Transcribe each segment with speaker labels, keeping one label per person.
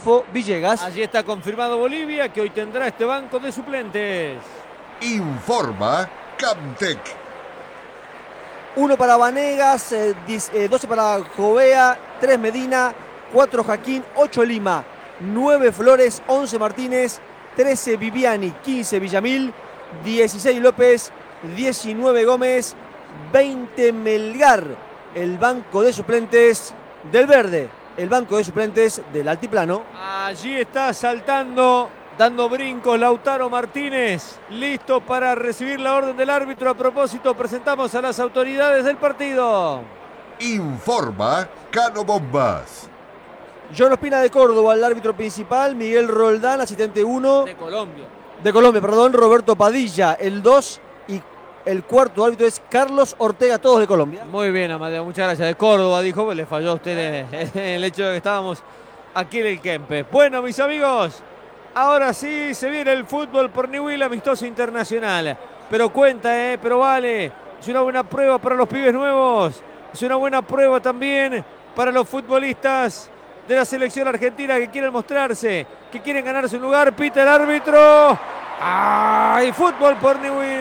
Speaker 1: Rodolfo Villegas.
Speaker 2: Allí está confirmado Bolivia, que hoy tendrá este banco de suplentes.
Speaker 3: Informa Camtec.
Speaker 1: 1 para Vanegas, 12 para Jovea, 3 Medina, 4 Jaquín, 8 Lima, 9 Flores, 11 Martínez, 13 Viviani, 15 Villamil, 16 López, 19 Gómez, 20 Melgar. El banco de suplentes del Verde, el banco de suplentes del Altiplano.
Speaker 2: Allí está saltando, dando brincos Lautaro Martínez, listo para recibir la orden del árbitro. A propósito, presentamos a las autoridades del partido.
Speaker 3: Informa Cano Bombas.
Speaker 1: John Ospina de Córdoba, el árbitro principal. Miguel Roldán, asistente 1.
Speaker 2: De Colombia.
Speaker 1: De Colombia, perdón. Roberto Padilla, el 2. Y el cuarto árbitro es Carlos Ortega, todos de Colombia.
Speaker 2: Muy bien, Amadeo, muchas gracias. De Córdoba, dijo, pues le falló a usted el hecho de que estábamos aquí en el Kempes. Bueno, mis amigos, ahora sí se viene el fútbol por Newell, amistoso internacional. Pero cuenta, pero vale. Es una buena prueba para los pibes nuevos. Es una buena prueba también para los futbolistas de la selección argentina que quieren mostrarse, que quieren ganarse un lugar. Pita el árbitro. ¡Ay! Fútbol por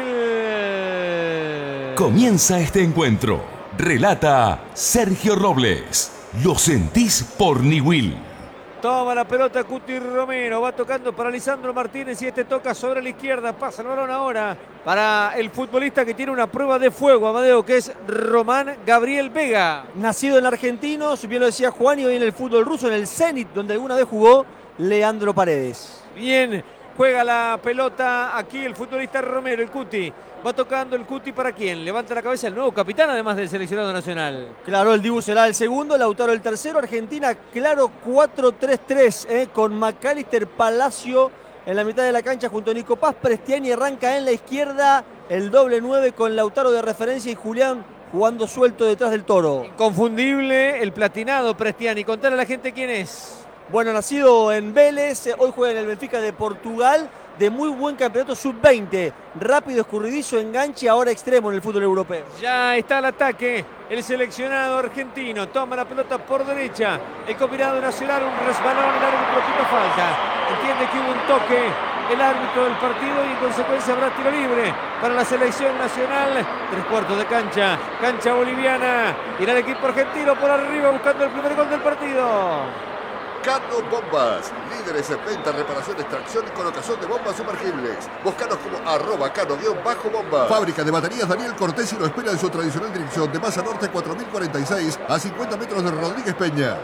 Speaker 2: Newell.
Speaker 4: Comienza este encuentro. Relata Sergio Robles. Lo sentís por Newell.
Speaker 2: Toma la pelota Cuti Romero, va tocando para Lisandro Martínez y este toca sobre la izquierda. Pasa el balón ahora para el futbolista que tiene una prueba de fuego, Amadeo, que es Román Gabriel Vega.
Speaker 1: Nacido en Argentinos, bien lo decía Juan, y hoy en el fútbol ruso, en el Zenit, donde alguna vez jugó Leandro Paredes.
Speaker 2: Bien, juega la pelota aquí el futbolista Romero, el Cuti. Va tocando el Cuti para quién. Levanta la cabeza el nuevo capitán, además del seleccionado nacional.
Speaker 1: Claro, el Dibu será el segundo, Lautaro el tercero. Argentina, claro, 4-3-3, con McAllister, Palacio en la mitad de la cancha junto a Nico Paz. Prestiani arranca en la izquierda, el doble 9 con Lautaro de referencia y Julián jugando suelto detrás del Toro.
Speaker 2: Inconfundible el platinado Prestiani. Contale a la gente quién es.
Speaker 1: Bueno, nacido en Vélez, hoy juega en el Benfica de Portugal. De muy buen campeonato sub-20, rápido, escurridizo, enganche, ahora extremo en el fútbol europeo.
Speaker 2: Ya está el ataque, el seleccionado argentino toma la pelota por derecha, el combinado nacional, un resbalón, el árbitro pita falta, entiende que hubo un toque, el árbitro del partido, y en consecuencia habrá tiro libre para la selección nacional. 3/4 de cancha, cancha boliviana, irá el equipo argentino por arriba buscando el primer gol del partido.
Speaker 3: Cano Bombas, líderes en venta, reparación, extracción y colocación de bombas sumergibles. Búscanos como @cano_bombas. Fábrica de baterías Daniel Cortés y lo espera en su tradicional dirección de Masa Norte 4046 a 50 metros de Rodríguez Peña.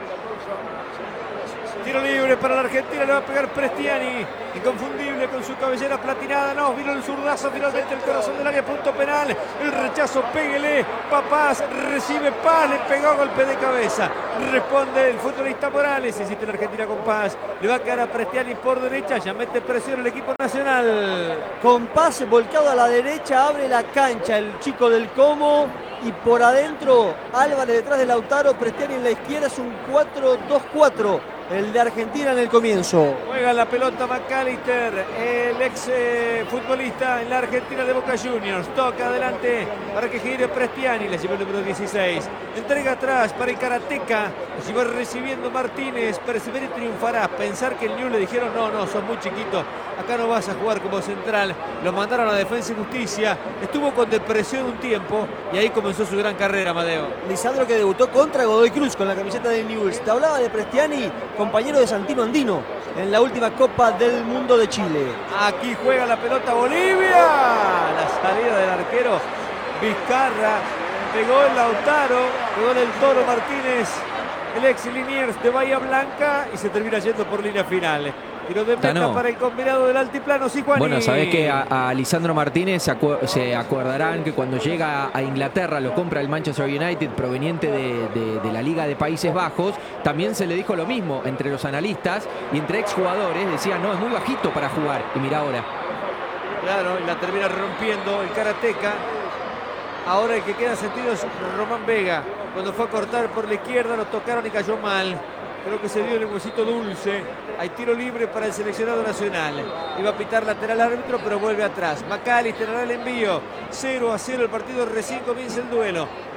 Speaker 2: Tiro libre para la Argentina, le va a pegar Prestiani, inconfundible con su cabellera platinada. No, vino el zurdazo, finalmente el corazón del área, punto penal. El rechazo, péguele, Papás, recibe Paz, le pegó golpe de cabeza. Responde el futbolista Morales, insiste la Argentina con Paz. Le va a quedar a Prestiani por derecha, ya mete presión el equipo nacional.
Speaker 1: Con Paz volcado a la derecha, abre la cancha el chico del Como. Y por adentro, Álvarez detrás de Lautaro, Prestiani en la izquierda, es un 4-2-4. El de Argentina en el comienzo.
Speaker 2: Juega la pelota McAllister, el ex futbolista en la Argentina de Boca Juniors. Toca adelante para que gire Prestiani, le lleva el número 16. Entrega atrás para el Karateka. Si va recibiendo Martínez, persevera y triunfará. Pensar que el Newell le dijeron, no, sos muy chiquito, acá no vas a jugar como central. Lo mandaron a Defensa y Justicia. Estuvo con depresión un tiempo y ahí comenzó su gran carrera, Amadeo.
Speaker 1: Lisandro, que debutó contra Godoy Cruz con la camiseta de Newell's. Te hablaba de Prestiani, compañero de Santino Andino en la última Copa del Mundo de Chile.
Speaker 2: Aquí juega la pelota Bolivia. La salida del arquero Vizcarra. Pegó el Lautaro, pegó en el Toro Martínez, el ex Liniers de Bahía Blanca, y se termina yendo por línea final. Tiro de meta para el combinado del altiplano, sí, Juan.
Speaker 5: Bueno, sabés que a Lisandro Martínez se acordarán que cuando llega a Inglaterra lo compra el Manchester United proveniente de la Liga de Países Bajos. También se le dijo lo mismo entre los analistas y entre exjugadores. Decían, no, es muy bajito para jugar. Y mira ahora.
Speaker 2: Claro, y la termina rompiendo el Karateka. Ahora el que queda sentido es Román Vega. Cuando fue a cortar por la izquierda lo tocaron y cayó mal. Creo que se dio el huesito dulce. Hay tiro libre para el seleccionado nacional. Iba a pitar lateral árbitro, pero vuelve atrás. McAllister hará el envío. 0-0 el partido, recién comienza el duelo.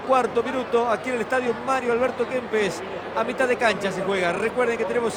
Speaker 2: 4º minuto aquí en el estadio Mario Alberto Kempes. A mitad de cancha se juega. Recuerden que tenemos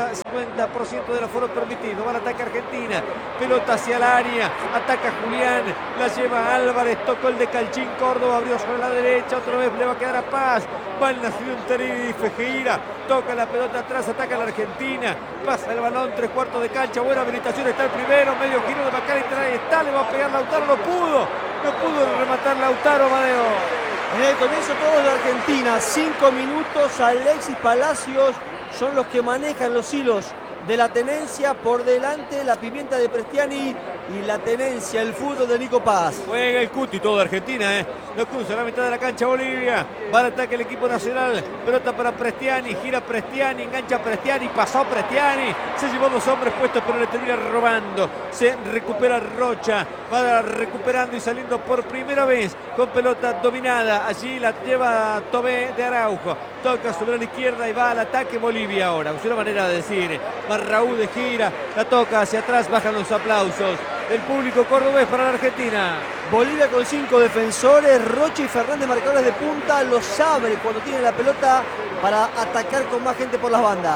Speaker 2: 50% del aforo permitido. Va al ataque Argentina. Pelota hacia el área. Ataca Julián. La lleva Álvarez. Tocó el de Calchín Córdoba. Abrió sobre la derecha. Otra vez le va a quedar a Paz. Va el nacido en Tenerife. Fejeira. Toca la pelota atrás. Ataca a la Argentina. Pasa el balón. 3/4 de cancha. Buena habilitación. Está el primero. Medio giro de Macalister. Ahí está. Le va a pegar Lautaro. No pudo. No pudo rematar Lautaro, Amadeo.
Speaker 1: En el comienzo todo de Argentina, 5 minutos, Alexis Palacios son los que manejan los hilos de la tenencia, por delante la pimienta de Prestiani y la tenencia, el fútbol de Nico Paz.
Speaker 2: Juega el Cuti, todo de Argentina, Lo cruza a la mitad de la cancha Bolivia. Va al ataque el equipo nacional. Pelota para Prestiani, gira Prestiani, engancha Prestiani, pasó Prestiani. Se llevó 2 hombres puestos, pero le termina robando. Se recupera Rocha. Va recuperando y saliendo por primera vez con pelota dominada. Allí la lleva Tobé de Araujo. Toca sobre la izquierda y va al ataque Bolivia ahora. Es una manera de decir. Raúl de gira, la toca hacia atrás, bajan los aplausos del público cordobés para la Argentina.
Speaker 1: Bolivia con 5 defensores, Rocha y Fernández marcadores de punta, los abre cuando tiene la pelota para atacar con más gente por las bandas.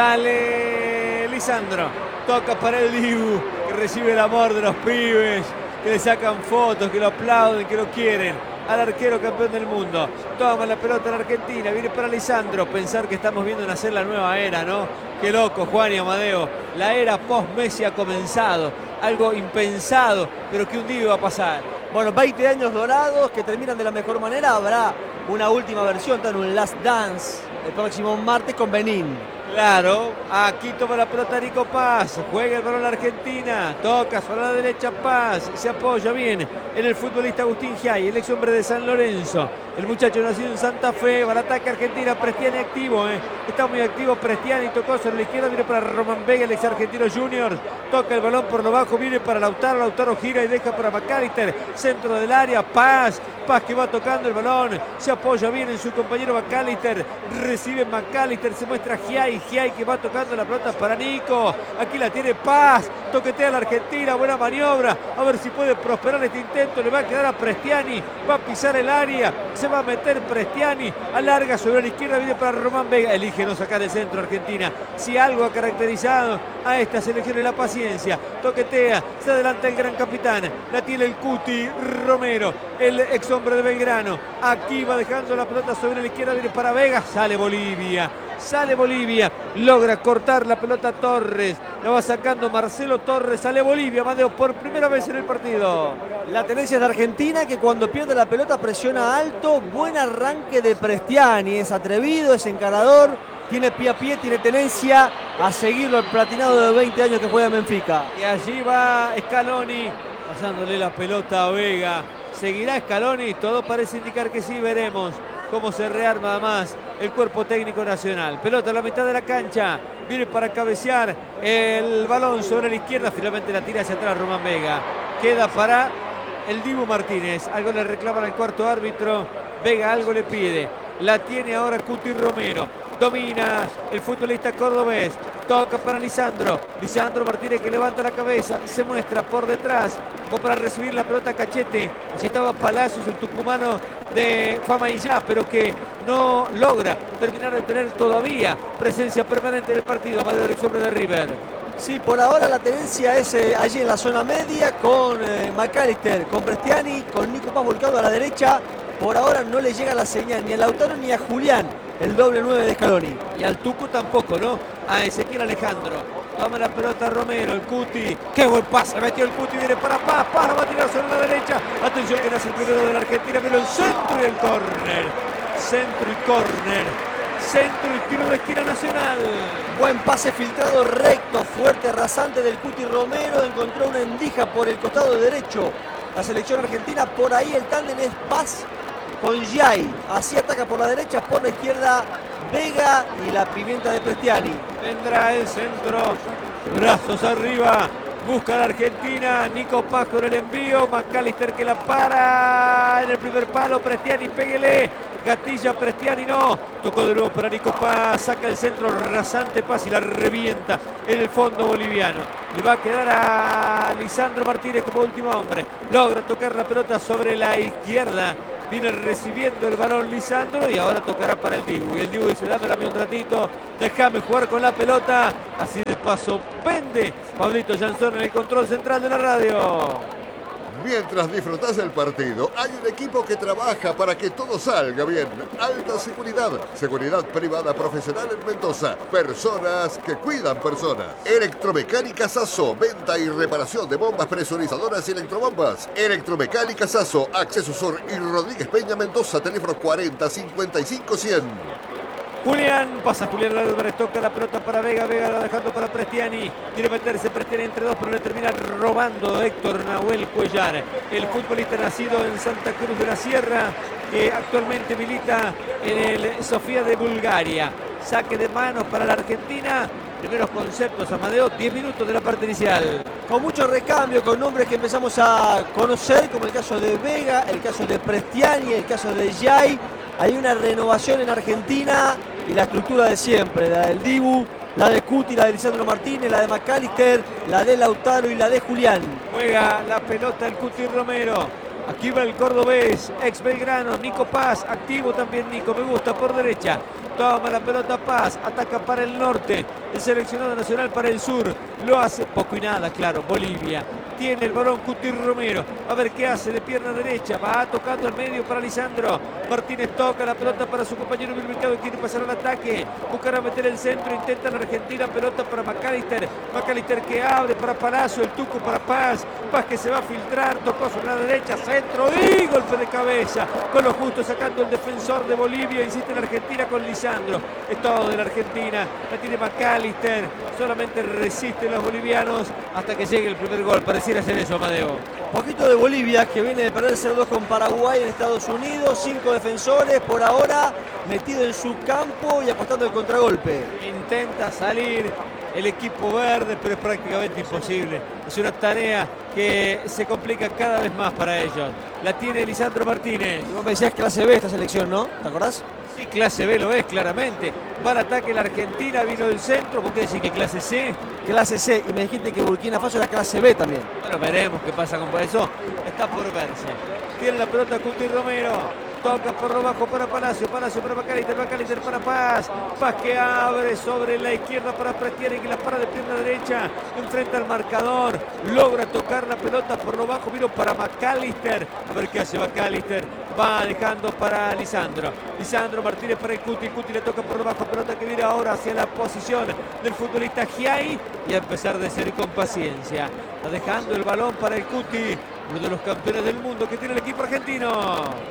Speaker 2: Sale Lisandro, toca para el Dibu, que recibe el amor de los pibes, que le sacan fotos, que lo aplauden, que lo quieren. Al arquero campeón del mundo. Toma la pelota en Argentina. Viene para Lisandro. Pensar que estamos viendo nacer la nueva era, ¿no? Qué loco, Juan y Amadeo. La era post-Messi ha comenzado. Algo impensado, pero que un día iba a pasar.
Speaker 1: Bueno, 20 años dorados que terminan de la mejor manera. Habrá una última versión, un Last Dance, el próximo martes con Benín.
Speaker 2: Claro, aquí toma la pelota Nico Paz, juega el balón a la Argentina, toca sobre la derecha Paz, se apoya bien en el futbolista Agustín Giai, el ex hombre de San Lorenzo, el muchacho nacido en Santa Fe, va al ataque Argentina, Prestiani activo, está muy activo Prestiani, tocó sobre la izquierda, viene para Román Vega, el ex argentino Junior, toca el balón por lo bajo, viene para Lautaro, Lautaro gira y deja para Macalister, centro del área, Paz que va tocando el balón, se apoya bien en su compañero Macalister, recibe Macalister, se muestra Giai que va tocando la pelota para Nico, aquí la tiene Paz, toquetea a la Argentina, buena maniobra, a ver si puede prosperar este intento, le va a quedar a Prestiani, va a pisar el área, se va a meter Prestiani, alarga sobre la izquierda, viene para Román Vega, elige no sacar el centro Argentina, si algo ha caracterizado a esta selección es la paciencia, toquetea, se adelanta el gran capitán, la tiene el Cuti Romero, el ex hombre de Belgrano, aquí va dejando la pelota sobre la izquierda, viene para Vega, sale Bolivia, logra cortar la pelota Torres, la va sacando Marcelo Torres, sale Bolivia, Amadeo, por primera vez en el partido.
Speaker 1: La tenencia es de Argentina, que cuando pierde la pelota presiona alto, buen arranque de Prestiani, es atrevido, es encarador, tiene pie a pie, tiene tenencia, a seguirlo el platinado de 20 años que juega en Benfica.
Speaker 2: Y allí va Scaloni, pasándole la pelota a Vega, seguirá Scaloni, todo parece indicar que sí, veremos cómo se rearma además el cuerpo técnico nacional. Pelota a la mitad de la cancha, viene para cabecear el balón sobre la izquierda, finalmente la tira hacia atrás Román Vega. Queda para el Dibu Martínez, algo le reclaman al cuarto árbitro, Vega algo le pide, la tiene ahora Cuti Romero, domina el futbolista cordobés, toca para Lisandro Martínez que levanta la cabeza, se muestra por detrás, como para recibir la pelota Cachete, allí estaba Palacios, el tucumano de fama y ya, pero que no logra terminar de tener todavía presencia permanente en el partido, Amadeo, el hombre de River.
Speaker 1: Sí, por ahora la tenencia es allí en la zona media con Macalister, con Prestiani, con Nico Paz volcado a la derecha. Por ahora no le llega la señal ni a Lautaro ni a Julián, el doble 9 de Scaloni.
Speaker 2: Y al Tucu tampoco, ¿no? A Ezequiel Alejandro. Toma la pelota Romero, el Cuti. ¡Qué buen pase! Metió el Cuti, viene para Paz. Paz va a tirar sobre la derecha. Atención que nace el primero de la Argentina, pero el centro y el córner. Centro y córner. Centro y tiro de esquina nacional.
Speaker 1: Buen pase filtrado recto, fuerte, rasante del Cuti Romero. Encontró una endija por el costado derecho. La selección argentina, por ahí el tándem es Paz con Giai. Así ataca por la derecha, por la izquierda Vega y la pimienta de Prestiani.
Speaker 2: Vendrá el centro. Brazos arriba. Busca la Argentina. Nico Paz con el envío. Macalister que la para en el primer palo. Prestiani, péguele. Gatilla Prestiani, no. Tocó de nuevo para Nico Paz. Saca el centro rasante Paz y la revienta en el fondo boliviano. Le va a quedar a Lisandro Martínez como último hombre. Logra tocar la pelota sobre la izquierda. Viene recibiendo el balón Lisandro y ahora tocará para el Dibu. Y el Dibu dice, dame un ratito, déjame jugar con la pelota. Así de paso vende Pablito Jansson en el control central de la radio.
Speaker 3: Mientras disfrutás del partido, hay un equipo que trabaja para que todo salga bien. Alta seguridad, seguridad privada profesional en Mendoza. Personas que cuidan personas. Electromecánica Sasso, venta y reparación de bombas presurizadoras y electrobombas. Electromecánica Sasso, Acceso Sur y Rodríguez Peña Mendoza, teléfono 40 55 100.
Speaker 2: Julián, pasa Julián Álvarez, toca la pelota para Vega, Vega la dejando para Prestiani, quiere meterse Prestiani entre dos, pero le termina robando Héctor Nahuel Cuellar, el futbolista nacido en Santa Cruz de la Sierra, que actualmente milita en el Sofía de Bulgaria. Saque de manos para la Argentina, primeros conceptos, Amadeo, 10 minutos de la parte inicial.
Speaker 1: Con mucho recambio, con nombres que empezamos a conocer, como el caso de Vega, el caso de Prestiani, el caso de Jai. Hay una renovación en Argentina y la estructura de siempre, la del Dibu, la de Cuti, la de Lisandro Martínez, la de McAllister, la de Lautaro y la de Julián.
Speaker 2: Juega la pelota el Cuti Romero. Aquí va el cordobés, ex Belgrano, Nico Paz, activo también Nico, me gusta por derecha. Toma la pelota Paz, ataca para el norte, el seleccionado nacional para el sur. Lo hace poco y nada, claro, Bolivia. Tiene el balón Cuti Romero, a ver qué hace de pierna derecha, va tocando el medio para Lisandro. Martínez toca la pelota para su compañero Mercado, quiere pasar al ataque, buscará meter el centro, intenta la Argentina, pelota para McAllister. McAllister que abre para Palacio, el tuco para Paz, Paz que se va a filtrar, tocó sobre la derecha, centro y golpe de cabeza, con lo justo sacando el defensor de Bolivia, insiste la Argentina con Lisandro. Es todo de la Argentina, la tiene McAllister, solamente resisten los bolivianos hasta que llegue el primer gol. Pareciera ser eso, Amadeo.
Speaker 1: Poquito de Bolivia, que viene de perder 0-2 con Paraguay en Estados Unidos. 5 defensores por ahora, metido en su campo y apostando el contragolpe.
Speaker 2: Intenta salir el equipo verde, pero es prácticamente imposible. Es una tarea que se complica cada vez más para ellos. La tiene Lisandro Martínez.
Speaker 1: Y vos me decías clase B esta selección, ¿no? ¿Te acordás?
Speaker 2: Sí, clase B lo es, claramente. Va al ataque la Argentina, vino del centro. ¿Por qué decís que clase C?
Speaker 1: Clase C. Y me dijiste que Burkina Faso era clase B también.
Speaker 2: Bueno, veremos qué pasa con eso. Está por verse. Tiene la pelota Cuti Romero. Toca por lo bajo para Palacio, Palacio para McAllister, McAllister para Paz, Paz que abre sobre la izquierda para Prestiani, que la para de pierna derecha, enfrenta al marcador, logra tocar la pelota por lo bajo, vino para McAllister, a ver qué hace McAllister, va dejando para Lisandro, Lisandro Martínez para el Cuti, Cuti le toca por lo bajo, pelota que viene ahora hacia la posición del futbolista Giai, y a empezar de ser con paciencia, está dejando el balón para el Cuti, uno de los campeones del mundo que tiene el equipo argentino.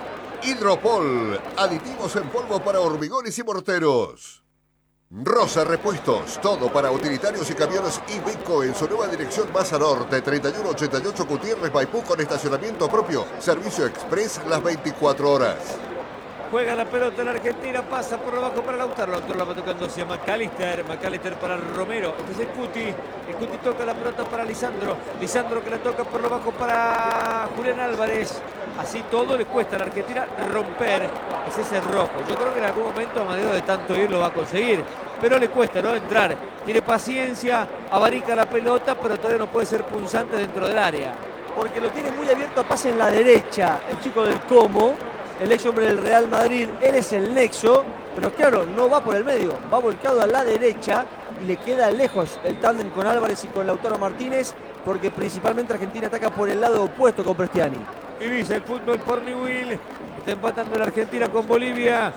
Speaker 3: Hidropol, aditivos en polvo para hormigones y morteros. Rosa Repuestos, todo para utilitarios y camiones Iveco en su nueva dirección Masa Norte, 3188 Gutiérrez Maipú con estacionamiento propio, servicio express las 24 horas.
Speaker 2: Juega la pelota en Argentina, pasa por abajo para Lautaro. Lautaro la va tocando hacia McAllister. McAllister para Romero. Este es el Cuti. El Cuti toca la pelota para Lisandro. Lisandro que la toca por lo bajo para Julián Álvarez. Así todo le cuesta a la Argentina romper ese rojo. Yo creo que en algún momento Amadeo de tanto ir lo va a conseguir. Pero le cuesta, ¿no? Entrar. Tiene paciencia, abarica la pelota, pero todavía no puede ser punzante dentro del área.
Speaker 1: Porque lo tiene muy abierto a pase en la derecha. El chico del Como. El ex hombre del Real Madrid, él es el nexo, pero claro, no va por el medio, va volcado a la derecha y le queda lejos el tándem con Álvarez y con Lautaro Martínez, porque principalmente Argentina ataca por el lado opuesto con Prestiani.
Speaker 2: Y dice el fútbol por Newell, está empatando la Argentina con Bolivia,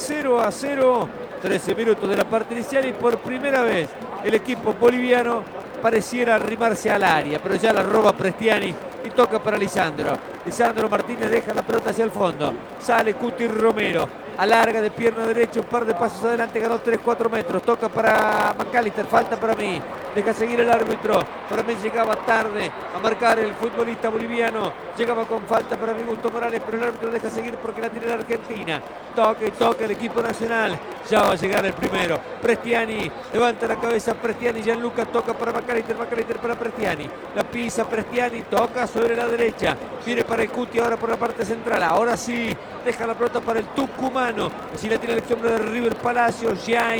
Speaker 2: 0-0, 13 minutos de la parte inicial y por primera vez el equipo boliviano pareciera arrimarse al área, pero ya la roba Prestiani y toca para Lisandro. Lisandro Martínez deja la pelota hacia el fondo. Sale Cuti Romero. Alarga de pierna derecha, un par de pasos adelante, ganó 3-4 metros. Toca para McAllister, falta para mí. Deja seguir el árbitro. Para mí llegaba tarde a marcar el futbolista boliviano. Llegaba con falta para mi gusto Morales, pero el árbitro deja seguir porque la tiene la Argentina. Toca y toca el equipo nacional. Ya va a llegar el primero. Prestiani levanta la cabeza. Prestiani, Gianluca toca para McAllister. McAllister para Prestiani. La pisa Prestiani, toca sobre la derecha. Viene para el Cuti ahora por la parte central. Ahora sí, deja la pelota para el tucumano. Así la tiene el hombre de River Palacio. Giai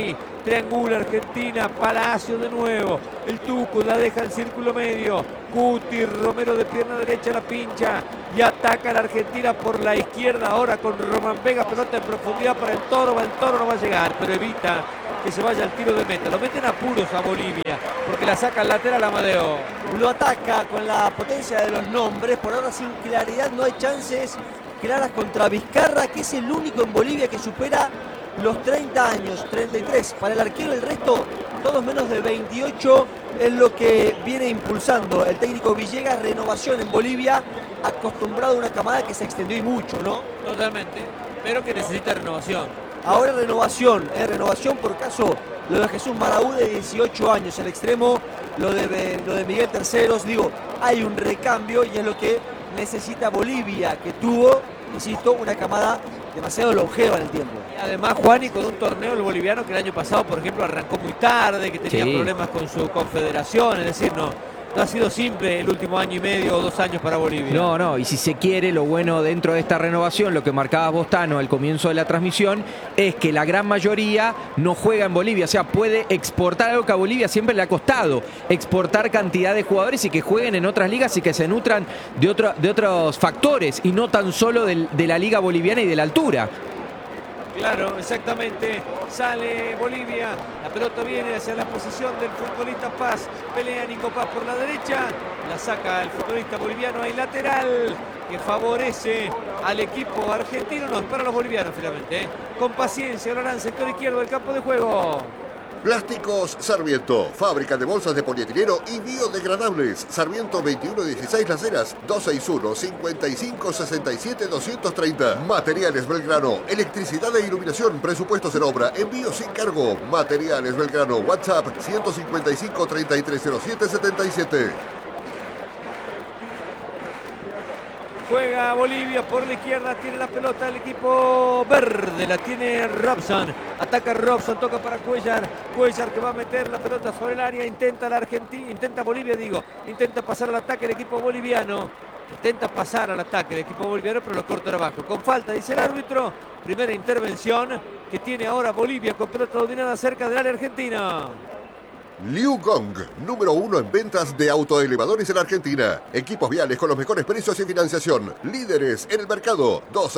Speaker 2: triangula Argentina, Palacio de nuevo, el Tucu la deja en círculo medio, Cuti, Romero de pierna derecha la pincha y ataca a la Argentina por la izquierda ahora con Román Vega, pelota en profundidad para el Toro no va a llegar, pero evita que se vaya al tiro de meta, lo meten apuros a Bolivia, porque la saca al lateral Amadeo.
Speaker 1: Lo ataca con la potencia de los nombres, por ahora sin claridad, no hay chances claras contra Vizcarra, que es el único en Bolivia que supera los 30 años, 33 para el arquero, el resto todos menos de 28, es lo que viene impulsando el técnico Villegas. Renovación en Bolivia, acostumbrado a una camada que se extendió y mucho, ¿no?
Speaker 2: Totalmente, pero que necesita renovación.
Speaker 1: Ahora renovación por caso lo de Jesús Maraú de 18 años, el extremo, lo de Miguel Terceros, digo, hay un recambio y es lo que necesita Bolivia, que tuvo, insisto, una camada demasiado longeva en el tiempo.
Speaker 2: Y además, Juani, con un torneo el boliviano que el año pasado, por ejemplo, arrancó muy tarde, que tenía problemas con su confederación, es decir, no ha sido simple el último año y medio o 2 años para Bolivia.
Speaker 5: No, y si se quiere, lo bueno dentro de esta renovación, lo que marcaba Bostano al comienzo de la transmisión, es que la gran mayoría no juega en Bolivia, o sea, puede exportar algo que a Bolivia siempre le ha costado, exportar cantidad de jugadores y que jueguen en otras ligas y que se nutran de otros factores y no tan solo de la liga boliviana y de la altura.
Speaker 2: Claro, exactamente. Sale Bolivia. La pelota viene hacia la posición del futbolista Paz. Pelea Nico Paz por la derecha. La saca el futbolista boliviano. Hay lateral que favorece al equipo argentino. No, es para los bolivianos finalmente. Con paciencia lo harán sector izquierdo del campo de juego.
Speaker 3: Plásticos Sarmiento, fábrica de bolsas de polietileno y biodegradables. Sarmiento 2116 Las Heras, 261-5567-230. Materiales Belgrano, electricidad e iluminación, presupuestos en obra, envío sin cargo. Materiales Belgrano, WhatsApp 155-3307-77.
Speaker 2: Juega Bolivia por la izquierda, tiene la pelota el equipo verde, la tiene Robson, ataca Robson, toca para Cuellar que va a meter la pelota sobre el área, intenta Bolivia, intenta pasar al ataque el equipo boliviano, pero lo corta abajo, con falta, dice el árbitro. Primera intervención que tiene ahora Bolivia con pelota dominada cerca del área argentina.
Speaker 3: Liu Gong, número 1 en ventas de autoelevadores en Argentina. Equipos viales con los mejores precios y financiación. Líderes en el mercado.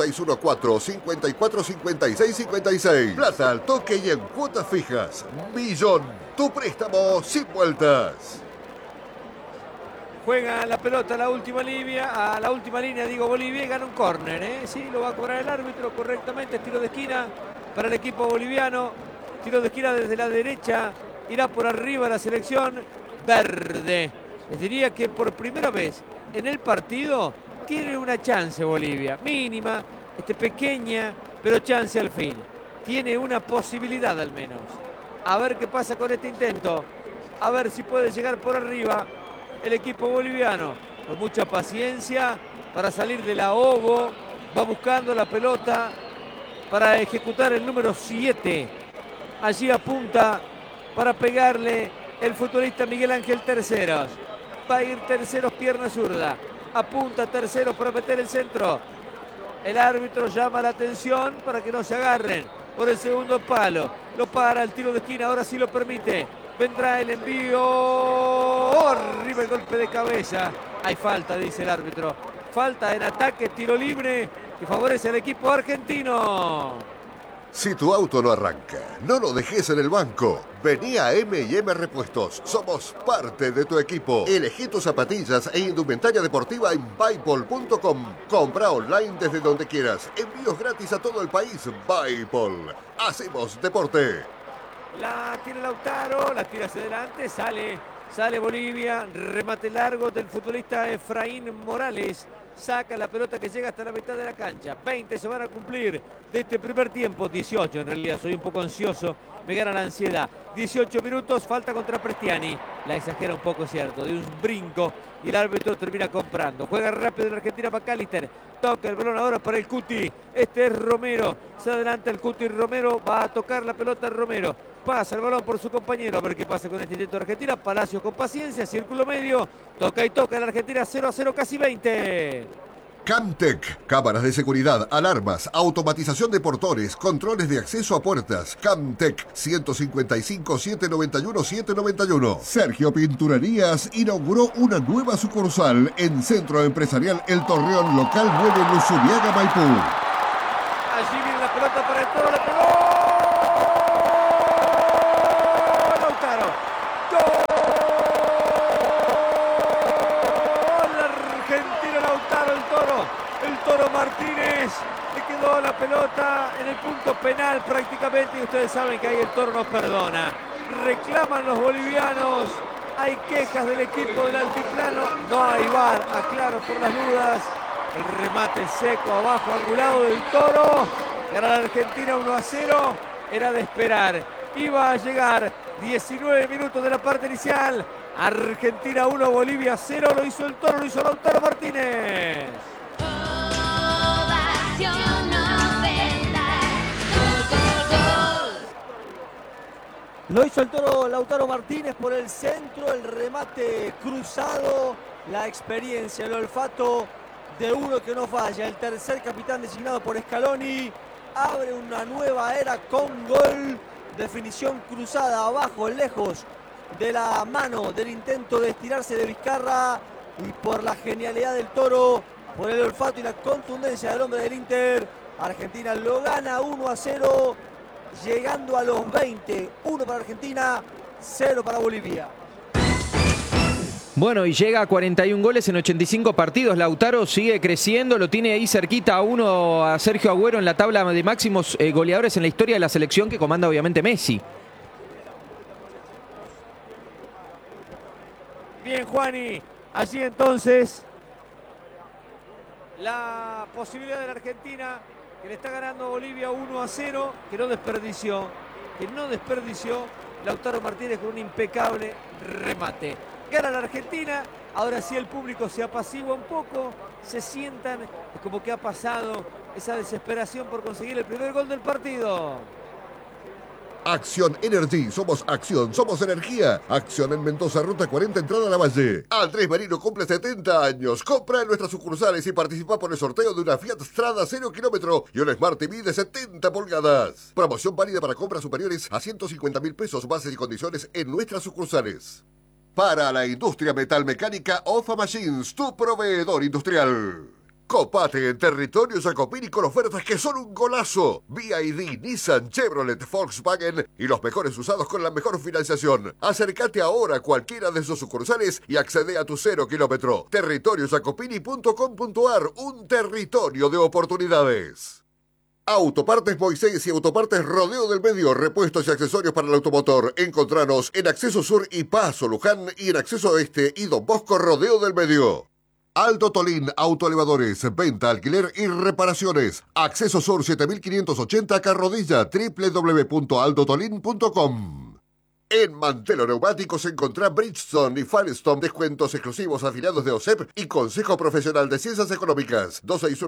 Speaker 3: 2614-545656. Plata al toque y en cuotas fijas. Millón, tu préstamo sin vueltas.
Speaker 2: Juega la pelota a la última línea, Bolivia, y gana un córner, Sí, lo va a cobrar el árbitro correctamente. Tiro de esquina para el equipo boliviano. Tiro de esquina desde la derecha. Irá por arriba la selección verde. Les diría que por primera vez en el partido tiene una chance Bolivia. Mínima, pequeña, pero chance al fin. Tiene una posibilidad al menos. A ver qué pasa con este intento. A ver si puede llegar por arriba el equipo boliviano. Con mucha paciencia para salir del ahogo. Va buscando la pelota para ejecutar el número 7. Allí apunta para pegarle el futbolista Miguel Ángel Terceros. Va a ir Terceros, pierna zurda. Apunta Terceros para meter el centro. El árbitro llama la atención para que no se agarren por el segundo palo. Lo para el tiro de esquina, ahora sí lo permite. Vendrá el envío. Arriba el golpe de cabeza. Hay falta, dice el árbitro. Falta en ataque, tiro libre que favorece al equipo argentino.
Speaker 3: Si tu auto no arranca, no lo dejes en el banco. Vení a M&M Repuestos. Somos parte de tu equipo. Elegí tus zapatillas e indumentaria deportiva en Buypol.com. Compra online desde donde quieras. Envíos gratis a todo el país. Buypol. Hacemos deporte.
Speaker 2: La tiene Lautaro, la tira hacia adelante, sale Bolivia. Remate largo del futbolista Efraín Morales. Saca la pelota que llega hasta la mitad de la cancha. 20 se van a cumplir de este primer tiempo. 18 en realidad, soy un poco ansioso. Me gana la ansiedad. 18 minutos, falta contra Prestiani. La exagera un poco, cierto, de un brinco. Y el árbitro termina comprando. Juega rápido en Argentina McAllister. Toca el balón ahora para el Cuti. Este es Romero. Se adelanta el Cuti Romero. Va a tocar la pelota Romero. Pasa el balón por su compañero. A ver qué pasa con este intento de Argentina. Palacio con paciencia. Círculo medio. Toca y toca la Argentina. 0-0, casi 20.
Speaker 3: Camtec, cámaras de seguridad, alarmas, automatización de portones, controles de acceso a puertas. Camtec, 155-791-791. Sergio Pinturerías inauguró una nueva sucursal en Centro Empresarial El Torreón, local 9, Luzubiaga, Maipú.
Speaker 2: Allí viene la pelota para el Toro, le pegó. Lautaro. Gol argentino Lautaro, el Toro Martínez. Le quedó la pelota en el punto penal prácticamente y ustedes saben que ahí el Toro no perdona. Reclaman los bolivianos. Hay quejas del equipo del altiplano. No hay VAR, aclaro por las dudas. El remate seco abajo, angulado del Toro. Gana la Argentina 1-0. Era de esperar. Iba a llegar 19 minutos de la parte inicial. Argentina 1, Bolivia 0. Lo hizo el Toro, lo hizo Lautaro Martínez.
Speaker 1: Lo hizo el Toro Lautaro Martínez por el centro, el remate cruzado, la experiencia, el olfato de uno que no falla. El tercer capitán designado por Scaloni abre una nueva era con gol. Definición cruzada, abajo, lejos de la mano del intento de estirarse de Vizcarra. Y por la genialidad del Toro, por el olfato y la contundencia del hombre del Inter, Argentina lo gana 1-0, llegando a los 20. 1 para Argentina, 0 para Bolivia.
Speaker 5: Bueno, y llega a 41 goles en 85 partidos. Lautaro sigue creciendo, lo tiene ahí cerquita a uno a Sergio Agüero en la tabla de máximos goleadores en la historia de la selección, que comanda obviamente Messi.
Speaker 2: Bien, Juani. Allí entonces la posibilidad de la Argentina, que le está ganando a Bolivia 1-0, que no desperdició Lautaro Martínez con un impecable remate. Gana la Argentina, ahora sí el público se apacigua un poco, se sientan como que ha pasado esa desesperación por conseguir el primer gol del partido.
Speaker 3: Acción Energy, somos acción, somos energía. Acción en Mendoza, ruta 40, entrada a la Valle. Andrés Merino cumple 70 años. Compra en nuestras sucursales y participa por el sorteo de una Fiat Strada 0 kilómetro y un Smart TV de 70 pulgadas. Promoción válida para compras superiores a 150.000 pesos, bases y condiciones en nuestras sucursales. Para la industria metalmecánica, OFA Machines, tu proveedor industrial. Copate en territorio Jacopini con ofertas que son un golazo. BYD, Nissan, Chevrolet, Volkswagen y los mejores usados con la mejor financiación. Acércate ahora a cualquiera de sus sucursales y accede a tu 0 kilómetro. Territoriojacopini.com.ar, un territorio de oportunidades. Autopartes Moisés y Autopartes Rodeo del Medio, repuestos y accesorios para el automotor. Encontranos en Acceso Sur y Paso Luján y en Acceso Este y Don Bosco Rodeo del Medio. Aldo Tolín, autoelevadores, venta, alquiler y reparaciones. Acceso Sur 7580 Carrodilla, www.aldotolin.com. En Mantelo Neumáticos encontrá Bridgestone y Firestone, descuentos exclusivos afiliados de OSEP y Consejo Profesional de Ciencias Económicas.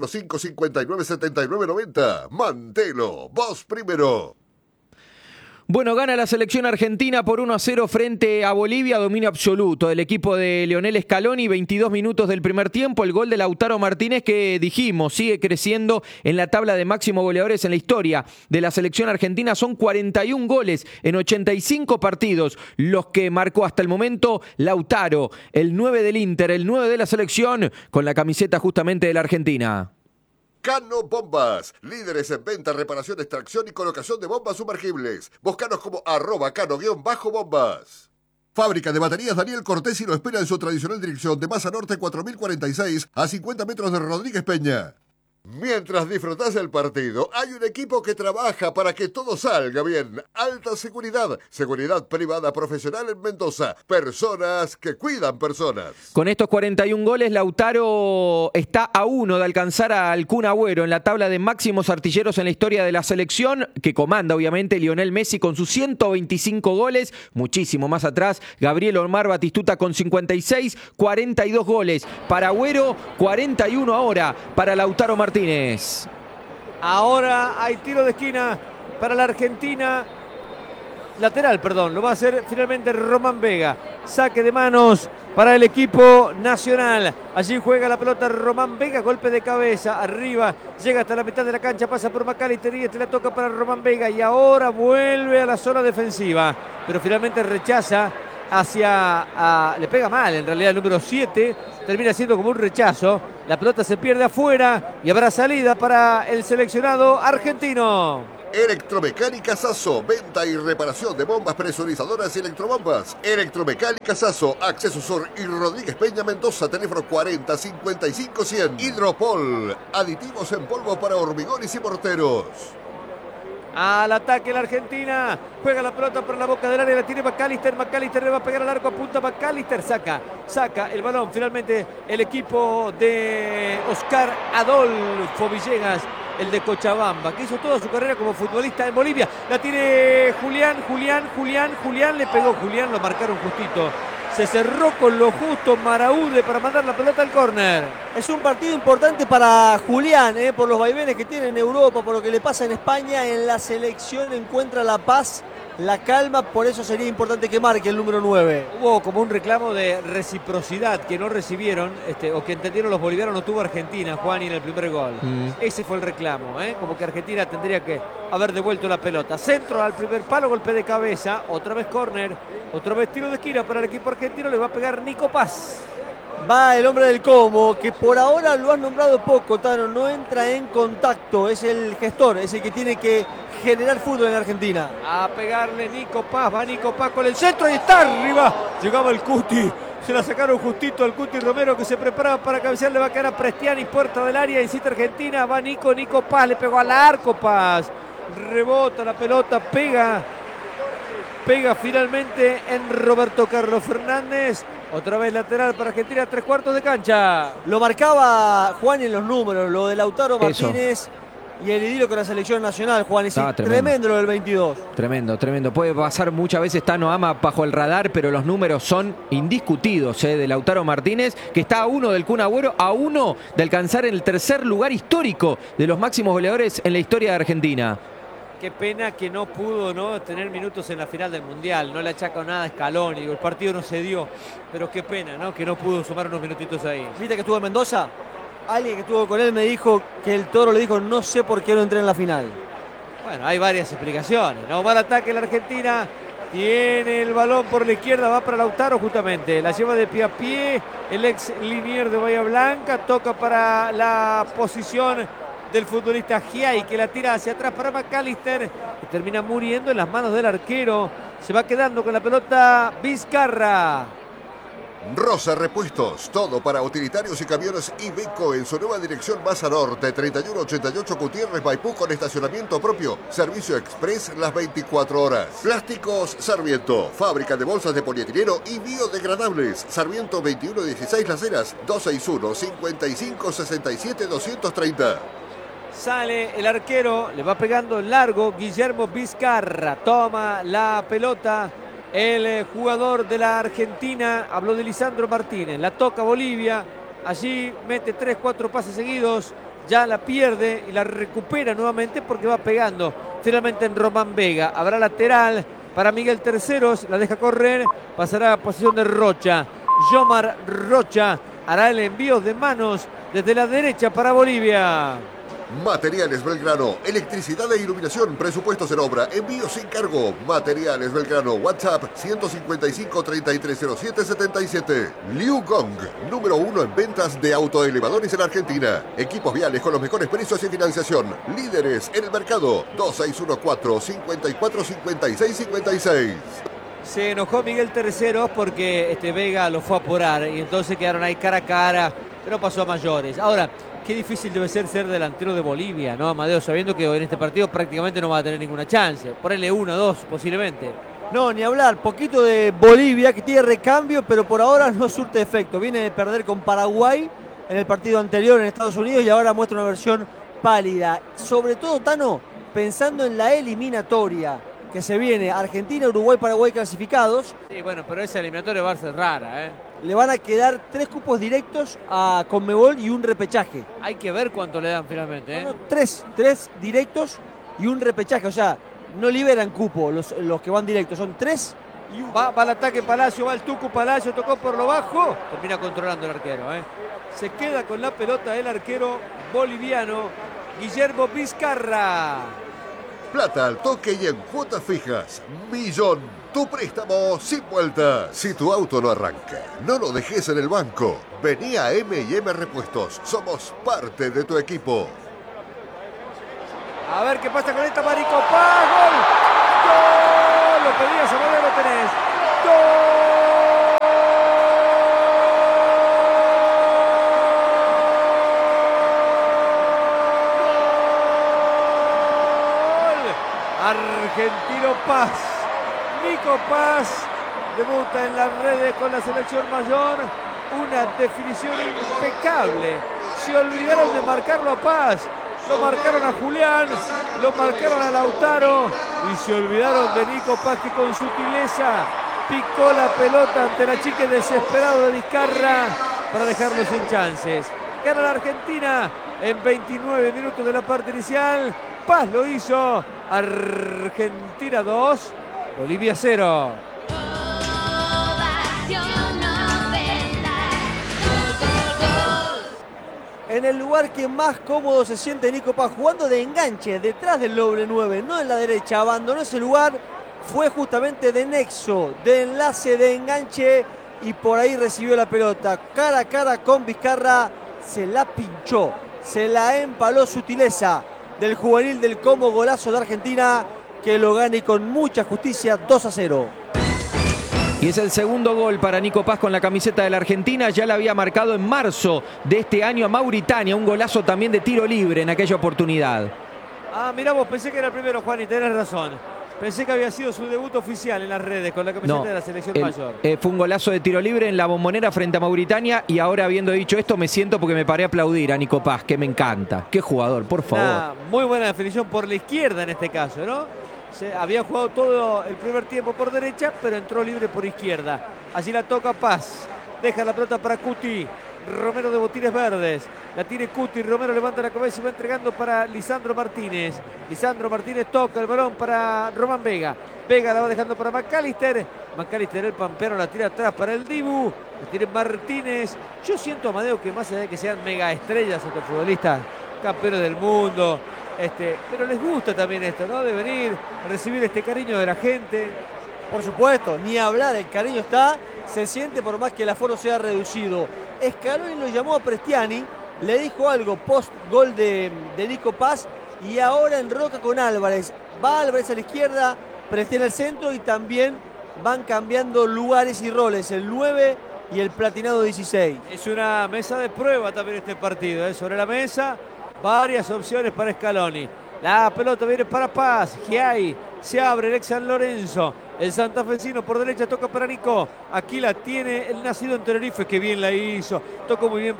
Speaker 3: 2615-597990. Mantelo, vos primero.
Speaker 5: Bueno, gana la selección argentina por 1-0 frente a Bolivia, dominio absoluto del equipo de Lionel Scaloni, 22 minutos del primer tiempo, el gol de Lautaro Martínez que dijimos sigue creciendo en la tabla de máximos goleadores en la historia de la selección argentina. Son 41 goles en 85 partidos los que marcó hasta el momento Lautaro, el 9 del Inter, el 9 de la selección con la camiseta justamente de la Argentina.
Speaker 3: Cano Bombas, líderes en venta, reparación, extracción y colocación de bombas sumergibles. Búscanos como @cano_bombas. Fábrica de baterías Daniel Cortés y lo espera en su tradicional dirección de Masa Norte 4046 a 50 metros de Rodríguez Peña. Mientras disfrutás del partido, hay un equipo que trabaja para que todo salga bien. Alta seguridad, seguridad privada profesional en Mendoza. Personas que cuidan personas.
Speaker 5: Con estos 41 goles, Lautaro está a 1 de alcanzar al Kun Agüero en la tabla de máximos artilleros en la historia de la selección, que comanda obviamente Lionel Messi con sus 125 goles. Muchísimo más atrás, Gabriel Omar Batistuta con 56, 42 goles para Agüero, 41 ahora para Lautaro Martínez.
Speaker 2: Ahora hay tiro de esquina para la Argentina. lateral, perdón, lo va a hacer finalmente Román Vega. Saque de manos para el equipo nacional. Allí juega la pelota Román Vega, golpe de cabeza, arriba, llega hasta la mitad de la cancha, pasa por McAllister y este la toca para Román Vega y ahora vuelve a la zona defensiva, pero finalmente rechaza le pega mal en realidad el número 7, termina siendo como un rechazo, la pelota se pierde afuera y habrá salida para el seleccionado argentino.
Speaker 3: Electromecánica Sasso, venta y reparación de bombas presurizadoras y electrobombas. Electromecánica Sasso, Acceso Sur y Rodríguez Peña Mendoza, teléfono 40 55 100. Hidropol, aditivos en polvo para hormigones y morteros.
Speaker 2: Al ataque la Argentina, juega la pelota por la boca del área, la tiene McAllister le va a pegar al arco, apunta McAllister, saca el balón, finalmente el equipo de Oscar Adolfo Villegas, el de Cochabamba, que hizo toda su carrera como futbolista en Bolivia, la tiene Julián, le pegó Julián, lo marcaron justito. Se cerró con lo justo Maraude para mandar la pelota al córner.
Speaker 1: Es un partido importante para Julián, por los vaivenes que tiene en Europa, por lo que le pasa en España. En la selección encuentra la paz, la calma, por eso sería importante que marque el número 9.
Speaker 2: Hubo como un reclamo de reciprocidad que no recibieron, o que entendieron los bolivianos, no tuvo Argentina, Juan, en el primer gol. Ese fue el reclamo, como que Argentina tendría que haber devuelto la pelota. Centro al primer palo, golpe de cabeza, otra vez córner, otra vez tiro de esquina para el equipo argentino, le va a pegar Nico Paz.
Speaker 1: Va el hombre del combo, que por ahora lo han nombrado poco, Tano, no entra en contacto, es el gestor, es el que tiene que generar fútbol en Argentina.
Speaker 2: A pegarle Nico Paz, va Nico Paz con el centro y está arriba, llegaba el Cuti, se la sacaron justito al Cuti Romero que se preparaba para cabecear, le va a quedar a Prestiani, puerta del área, incita Argentina, va Nico Paz, le pegó al arco Paz, rebota la pelota, pega finalmente en Roberto Carlos Fernández. Otra vez lateral para Argentina, 3/4 de cancha.
Speaker 1: Lo marcaba Juan en los números, lo de Lautaro Martínez y el idilio con la selección nacional, Juan. Es tremendo lo del 22.
Speaker 5: Tremendo. Puede pasar muchas veces Tano Ama bajo el radar, pero los números son indiscutidos de Lautaro Martínez, que está a uno del Kun Agüero, a uno de alcanzar el tercer lugar histórico de los máximos goleadores en la historia de Argentina.
Speaker 2: Qué pena que no pudo tener minutos en la final del Mundial. No le achaca nada a Scaloni. El partido no se dio. Pero qué pena, que no pudo sumar unos minutitos ahí.
Speaker 1: ¿Viste que estuvo en Mendoza? Alguien que estuvo con él me dijo que el Toro le dijo no sé por qué no entré en la final.
Speaker 2: Bueno, hay varias explicaciones. Va al ataque la Argentina. Tiene el balón por la izquierda. Va para Lautaro justamente. La lleva de pie a pie. El ex linier de Bahía Blanca. Toca para la posición del futbolista Giai, que la tira hacia atrás para McAllister, que termina muriendo en las manos del arquero. Se va quedando con la pelota Vizcarra.
Speaker 3: Rosa Repuestos, todo para utilitarios y camiones Iveco en su nueva dirección Baza Norte, 3188 Gutiérrez Maipú, con estacionamiento propio, servicio express las 24 horas. Plásticos Sarmiento, fábrica de bolsas de polietileno y biodegradables. Sarmiento 2116 Las Heras, 261 55 67 230.
Speaker 2: Sale el arquero, le va pegando largo Guillermo Vizcarra, toma la pelota el jugador de la Argentina, habló de Lisandro Martínez, la toca Bolivia, allí mete 3-4 pases seguidos, ya la pierde y la recupera nuevamente porque va pegando finalmente en Román Vega. Habrá lateral para Miguel Terceros, la deja correr, pasará a posición de Rocha. Yomar Rocha hará el envío de manos desde la derecha para Bolivia.
Speaker 3: Materiales Belgrano, electricidad e iluminación, presupuestos en obra, envío sin cargo. Materiales Belgrano, WhatsApp 155 3307 77. Liu Gong, número 1 en ventas de autoelevadores en Argentina. Equipos viales con los mejores precios y financiación. Líderes en el mercado. 2614 54 56 56.
Speaker 2: Se enojó Miguel Terceros porque Vega lo fue a apurar y entonces quedaron ahí cara a cara, pero pasó a mayores. Ahora, qué difícil debe ser delantero de Bolivia, ¿no, Amadeo? Sabiendo que en este partido prácticamente no va a tener ninguna chance. Ponerle 1 o 2 posiblemente.
Speaker 1: No, ni hablar. Poquito de Bolivia, que tiene recambio, pero por ahora no surte efecto. Viene de perder con Paraguay en el partido anterior en Estados Unidos y ahora muestra una versión pálida. Sobre todo, Tano, pensando en la eliminatoria que se viene, Argentina, Uruguay, Paraguay clasificados.
Speaker 2: Sí, bueno, pero esa eliminatoria va a ser rara, ¿eh?
Speaker 1: Le van a quedar 3 cupos directos a Conmebol y un repechaje.
Speaker 2: Hay que ver cuánto le dan finalmente, ¿eh?
Speaker 1: No, 3 directos y un repechaje. O sea, no liberan cupo los que van directos, son 3.
Speaker 2: Va al ataque Palacio, va el Tucu Palacio, tocó por lo bajo, termina controlando el arquero. Se queda con la pelota el arquero boliviano Guillermo Vizcarra.
Speaker 3: Plata al toque y en cuotas fijas. Millón, tu préstamo sin vuelta. Si tu auto no arranca, no lo dejes en el banco. Vení a M&M Repuestos. Somos parte de tu equipo.
Speaker 2: A ver qué pasa con esta Marico Paz. ¡Gol! ¡Gol! Lo pedías, ahora lo tenés. ¡Gol! Argentino Paz. Nico Paz debuta en las redes con la selección mayor. Una definición impecable. Se olvidaron de marcarlo a Paz. Lo marcaron a Julián, lo marcaron a Lautaro y se olvidaron de Nico Paz, que con sutileza picó la pelota ante la chica desesperado de Vizcarra para dejarlo sin chances. Gana la Argentina en 29 minutos de la parte inicial. Paz lo hizo. Argentina 2, Bolivia 0.
Speaker 1: En el lugar que más cómodo se siente Nico Paz, jugando de enganche, detrás del doble 9, no en la derecha, abandonó ese lugar, fue justamente de nexo, de enlace, de enganche, y por ahí recibió la pelota. Cara a cara con Vizcarra, se la pinchó, se la empaló. Sutileza del juvenil del Como, golazo de Argentina, que lo gane con mucha justicia, 2-0.
Speaker 5: Y es el segundo gol para Nico Paz con la camiseta de la Argentina. Ya la había marcado en marzo de este año a Mauritania. Un golazo también de tiro libre en aquella oportunidad.
Speaker 2: Ah, mirá vos, pensé que era el primero, Juan, y tenés razón. Pensé que había sido su debut oficial en las redes con la camiseta de la selección mayor.
Speaker 5: Fue un golazo de tiro libre en la Bombonera frente a Mauritania. Y ahora, habiendo dicho esto, me siento porque me paré a aplaudir a Nico Paz, que me encanta. Qué jugador, por favor.
Speaker 2: Una muy buena definición por la izquierda en este caso, ¿no? Había jugado todo el primer tiempo por derecha, pero entró libre por izquierda. Allí la toca Paz. Deja la pelota para Cuti. Romero de botines verdes. La tiene Cuti. Romero levanta la cabeza y va entregando para Lisandro Martínez. Lisandro Martínez toca el balón para Román Vega. Vega la va dejando para McAllister. McAllister, el pampeano, la tira atrás para el Dibu. La tiene Martínez. Yo siento, Amadeo, que más allá de que sean mega estrellas estos futbolistas, campeones del mundo, pero les gusta también esto, ¿no? De venir a recibir este cariño de la gente.
Speaker 1: Por supuesto, ni hablar, el cariño está, se siente por más que el aforo sea reducido. Scaloni lo llamó a Prestiani, le dijo algo post gol de Nico Paz, y ahora enroca con Álvarez. Va Álvarez a la izquierda, Prestiani al centro, y también van cambiando lugares y roles, el 9 y el platinado 16.
Speaker 2: Es una mesa de prueba también este partido, sobre la mesa. Varias opciones para Scaloni. La pelota viene para Paz. Giai se abre el ex San Lorenzo. El santafesino por derecha toca para Nico. Aquí la tiene el nacido en Tenerife, que bien la hizo. Tocó muy bien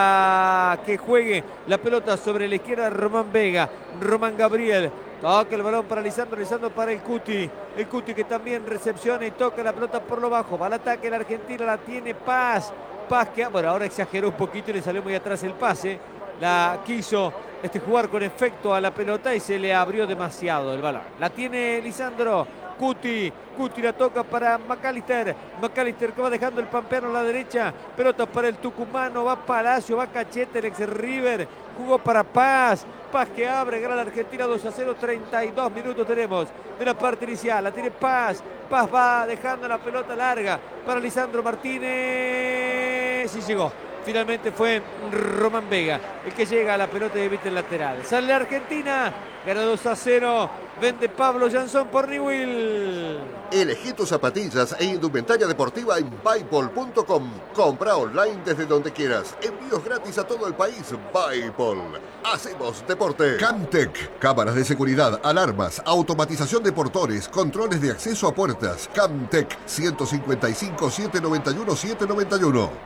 Speaker 2: para que juegue la pelota sobre la izquierda. Román Vega. Román Gabriel. Toca el balón para Lisandro. Lisandro para el Cuti. El Cuti que también recepciona y toca la pelota por lo bajo. Va al ataque la Argentina. La tiene Paz. Paz que, bueno, ahora exageró un poquito y le salió muy atrás el pase. La quiso jugar con efecto a la pelota y se le abrió demasiado el balón. La tiene Lisandro. Cuti la toca para McAllister. McAllister que va dejando el pampeano a la derecha. Pelota para el tucumano. Va Palacio, va Cachete, el ex River. Jugó para Paz. Paz que abre, gana la Argentina 2-0. 32 minutos tenemos de la parte inicial. La tiene Paz. Paz va dejando la pelota larga para Lisandro Martínez. Y llegó. Finalmente fue Román Vega el que llega a la pelota y evita el lateral. Sale la Argentina, gana 2-0. Vende Pablo Jansson por Newell.
Speaker 3: Elegí tus zapatillas e indumentaria deportiva en Buypol.com. Compra online desde donde quieras. Envíos gratis a todo el país. Buypol. Hacemos deporte. Camtec. Cámaras de seguridad, alarmas, automatización de portones, controles de acceso a puertas. Camtec 155 791 791.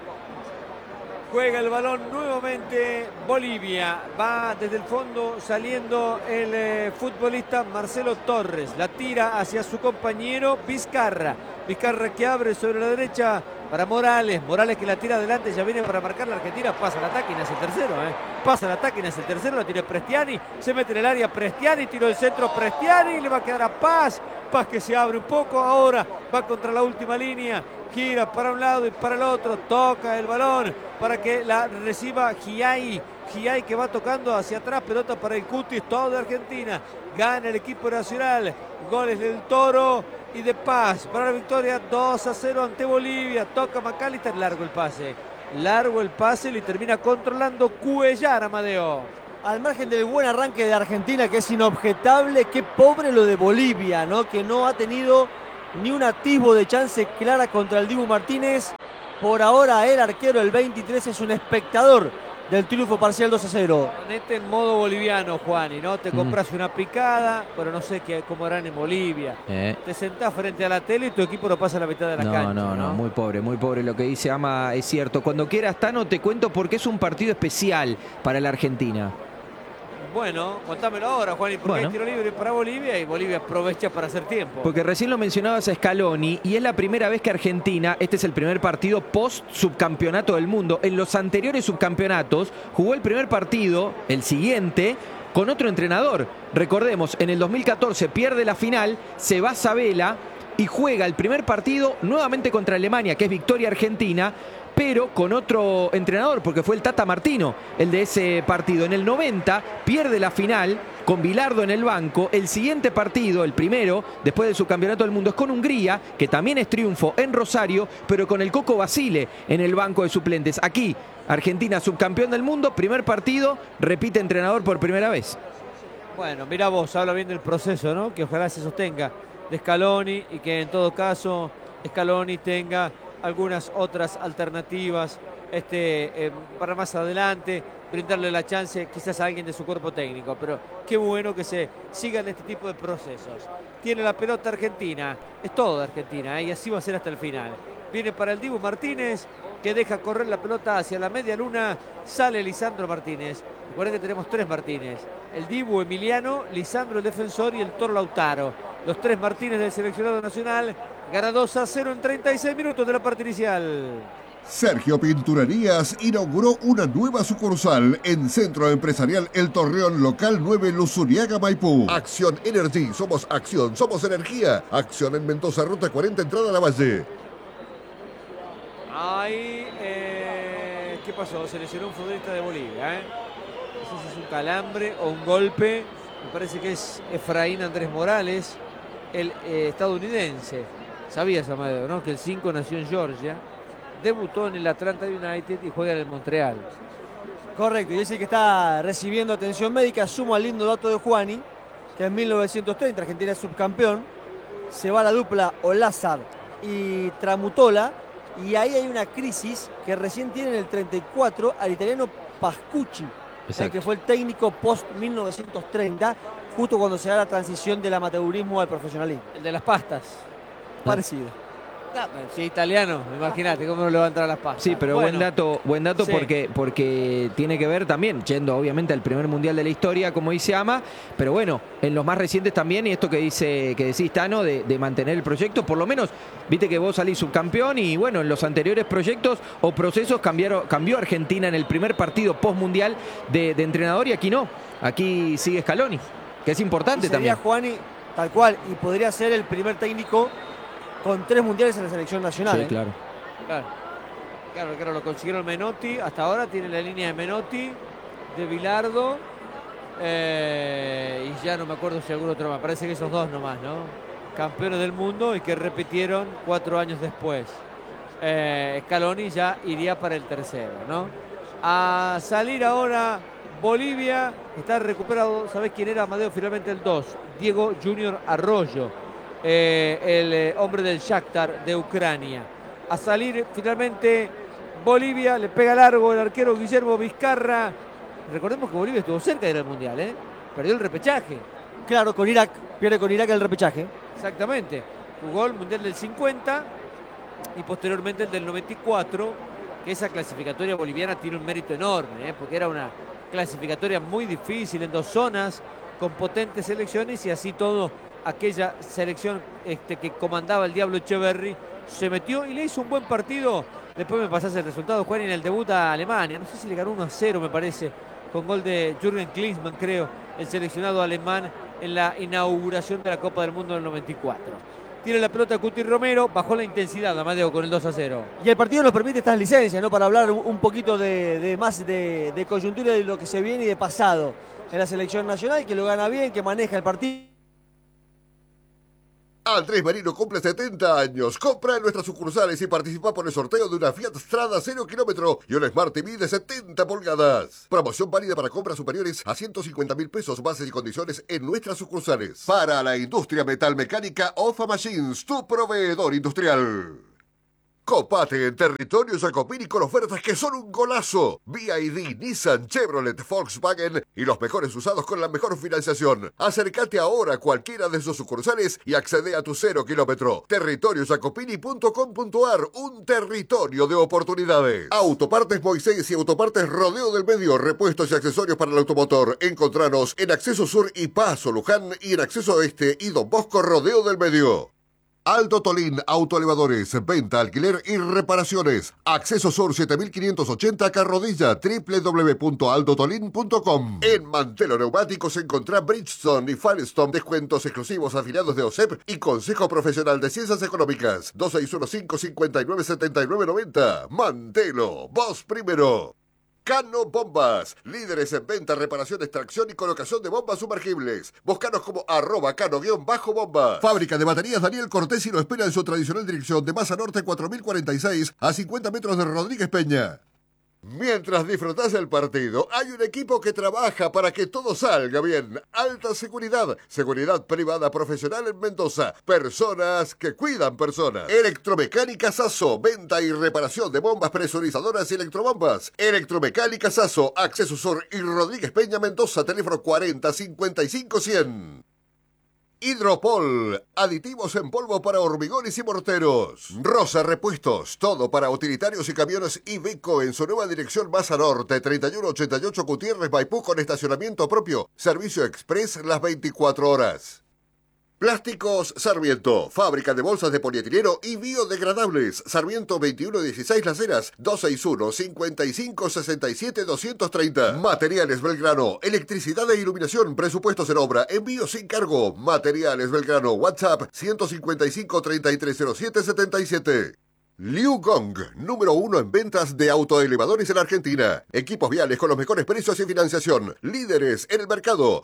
Speaker 2: Juega el balón nuevamente Bolivia. Va desde el fondo saliendo el futbolista Marcelo Torres. La tira hacia su compañero Vizcarra. Vizcarra que abre sobre la derecha para Morales. Morales que la tira adelante, ya viene para marcar la Argentina. Pasa el ataque y nace el tercero. Pasa el ataque y nace el tercero. La tira Prestiani. Se mete en el área Prestiani. Tiró el centro Prestiani. Le va a quedar a Paz. Paz que se abre un poco. Ahora va contra la última línea. Gira para un lado y para el otro. Toca el balón para que la reciba Giai. Giai que va tocando hacia atrás. Pelota para el Cutis. Todo de Argentina. Gana el equipo nacional. Goles del Toro y de Paz para la victoria 2-0 ante Bolivia. Toca McAllister, largo el pase y termina controlando Cuellar, Amadeo.
Speaker 1: Al margen del buen arranque de Argentina, que es inobjetable, qué pobre lo de Bolivia, ¿no? Que no ha tenido ni un atisbo de chance clara contra el Dibu Martínez. Por ahora el arquero, el 23, es un espectador del triunfo parcial 2-0.
Speaker 2: Ponete en modo boliviano, Juani, ¿no? Te compras una picada, pero no sé cómo harán en Bolivia. Te sentás frente a la tele y tu equipo no pasa la mitad de la cancha.
Speaker 5: No, muy pobre lo que dice Ama es cierto. Cuando quieras, Tano, te cuento por qué es un partido especial para la Argentina.
Speaker 2: Bueno, contámelo ahora, Juani, porque hay tiro libre para Bolivia y Bolivia aprovecha para hacer tiempo.
Speaker 5: Porque recién lo mencionabas a Scaloni y es la primera vez que Argentina, este es el primer partido post-subcampeonato del mundo. En los anteriores subcampeonatos jugó el primer partido, el siguiente, con otro entrenador. Recordemos, en el 2014 pierde la final, se va Sabela y juega el primer partido nuevamente contra Alemania, que es victoria argentina, pero con otro entrenador, porque fue el Tata Martino, el de ese partido. En el 90 pierde la final con Bilardo en el banco. El siguiente partido, el primero, después del subcampeonato del mundo, es con Hungría, que también es triunfo en Rosario, pero con el Coco Basile en el banco de suplentes. Aquí, Argentina subcampeón del mundo, primer partido, repite entrenador por primera vez.
Speaker 2: Bueno, mira vos, habla bien del proceso, ¿no? Que ojalá se sostenga de Scaloni y que en todo caso Scaloni tenga algunas otras alternativas para más adelante, brindarle la chance quizás a alguien de su cuerpo técnico, pero qué bueno que se sigan este tipo de procesos. Tiene la pelota Argentina, es todo de Argentina, y así va a ser hasta el final. Viene para el Dibu Martínez, que deja correr la pelota hacia la media luna, sale Lisandro Martínez. Recuerden que tenemos tres Martínez, el Dibu Emiliano, Lisandro el defensor y el Toro Lautaro. Los tres Martínez del seleccionado nacional. Gana 2-0 en 36 minutos de la parte inicial.
Speaker 3: Sergio Pinturerías inauguró una nueva sucursal en Centro Empresarial El Torreón, local 9, Luzuriaga, Maipú. Acción Energy, somos acción, somos energía. Acción en Mendoza, ruta 40, entrada a la Valle.
Speaker 2: Ahí, ¿qué pasó? Se lesionó un futbolista de Bolivia, No sé si es un calambre o un golpe. Me parece que es Efraín Andrés Morales, el estadounidense. Sabías, Amadeo, ¿no? Que el 5 nació en Georgia, debutó en el Atlanta United y juega en el Montreal.
Speaker 1: Correcto, y dice que está recibiendo atención médica. Sumo al lindo dato de Juani, que en 1930 Argentina es subcampeón. Se va la dupla Olazar y Tramutola, y ahí hay una crisis que recién tiene en el 34 al italiano Pascucci, que fue el técnico post-1930, justo cuando se da la transición del amateurismo al profesionalismo.
Speaker 2: El de las pastas.
Speaker 1: Parecido.
Speaker 2: Sí, italiano, imagínate cómo no le va a entrar a las pastas.
Speaker 5: Sí, pero
Speaker 2: bueno,
Speaker 5: buen dato
Speaker 2: sí.
Speaker 5: porque tiene que ver también, yendo obviamente al primer mundial de la historia, como dice Ama, pero bueno, en los más recientes también, y esto que decís, Tano, de mantener el proyecto, por lo menos, viste que vos salís subcampeón, y bueno, en los anteriores proyectos o procesos cambió Argentina en el primer partido postmundial de entrenador, y aquí no, aquí sigue Scaloni, que es importante
Speaker 1: sería
Speaker 5: también.
Speaker 1: Juani, tal cual, y podría ser el primer técnico con 3 mundiales en la selección nacional.
Speaker 5: Sí, claro.
Speaker 2: Claro, lo consiguieron Menotti. Hasta ahora tiene la línea de Menotti, de Bilardo, y ya no me acuerdo si algún otro más. Parece que esos dos nomás, ¿no? Campeones del mundo y que repitieron 4 años después. Scaloni ya iría para el tercero, ¿no? A salir ahora Bolivia, está recuperado. ¿Sabés quién era, Amadeo? Finalmente el 2, Diego Junior Arroyo. El hombre del Shakhtar de Ucrania. A salir finalmente Bolivia, le pega largo el arquero Guillermo Vizcarra. Recordemos que Bolivia estuvo cerca de ir al Mundial, perdió el repechaje.
Speaker 1: Claro, con Irak, pierde con Irak el repechaje.
Speaker 2: Exactamente, jugó el Mundial del 50 y posteriormente el del 94, que esa clasificatoria boliviana tiene un mérito enorme, porque era una clasificatoria muy difícil en 2 zonas, con potentes selecciones, y así todo aquella selección que comandaba el Diablo Echeverry. Se metió y le hizo un buen partido. Después me pasás el resultado, Juan, en el debut a Alemania. No sé si le ganó 1-0, me parece, con gol de Jürgen Klinsmann, creo, el seleccionado alemán en la inauguración de la Copa del Mundo del 94. Tiene la pelota Cuti Romero, bajó la intensidad Amadeo con el 2-0.
Speaker 1: Y el partido nos permite estas licencias, ¿no? Para hablar un poquito de más de coyuntura de lo que se viene y de pasado en la selección nacional, que lo gana bien, que maneja el partido.
Speaker 3: Andrés Marino cumple 70 años. Compra en nuestras sucursales y participa por el sorteo de una Fiat Strada 0 kilómetro y una Smart TV de 70 pulgadas. Promoción válida para compras superiores a 150.000 pesos. Bases y condiciones en nuestras sucursales. Para la industria metalmecánica, OFA Machines, tu proveedor industrial. Copate en territorio Jacopini con ofertas que son un golazo. BYD, Nissan, Chevrolet, Volkswagen y los mejores usados con la mejor financiación. Acércate ahora a cualquiera de sus sucursales y accede a tu 0 kilómetro. Territoriojacopini.com.ar, un territorio de oportunidades. Autopartes Moisés y Autopartes Rodeo del Medio, repuestos y accesorios para el automotor. Encontranos en Acceso Sur y Paso Luján y en Acceso Este y Don Bosco Rodeo del Medio. Aldo Tolín, autoelevadores, venta, alquiler y reparaciones. Acceso Sur 7580 Carrodilla, www.aldotolin.com. En Mantelo Neumáticos encontrá Bridgestone y Firestone, descuentos exclusivos afiliados de OSEP y Consejo Profesional de Ciencias Económicas. 2615-597990. Mantelo, vos primero. Cano Bombas, líderes en venta, reparación, extracción y colocación de bombas sumergibles. Búscanos como @cano_bomba. Fábrica de baterías Daniel Cortés y lo espera en su tradicional dirección de Masa Norte 4046 a 50 metros de Rodríguez Peña. Mientras disfrutás el partido, hay un equipo que trabaja para que todo salga bien. Alta seguridad, seguridad privada profesional en Mendoza. Personas que cuidan personas. Electromecánica Sasso, venta y reparación de bombas presurizadoras y electrobombas. Electromecánica Sasso, Acceso Sur y Rodríguez Peña, Mendoza, teléfono 40 55 100. Hidropol, aditivos en polvo para hormigones y morteros. Rosa Repuestos, todo para utilitarios y camiones Iveco en su nueva dirección Masa Norte, 3188 Gutiérrez Maipú con estacionamiento propio. Servicio express las 24 horas. Plásticos Sarmiento, fábrica de bolsas de polietileno y biodegradables. Sarmiento 2116 Las Heras, 261-5567-230. Materiales Belgrano, electricidad e iluminación, presupuestos en obra, envío sin cargo. Materiales Belgrano, WhatsApp 155-3307-77. Liu Gong, número 1 en ventas de autoelevadores en Argentina. Equipos viales con los mejores precios y financiación. Líderes en el mercado.